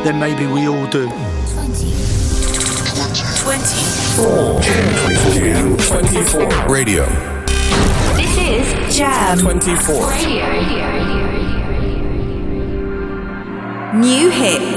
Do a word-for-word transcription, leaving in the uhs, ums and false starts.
then maybe we all do. twenty-four. Jam twenty-four. Radio. This is Jam twenty-four. Radio. New hits.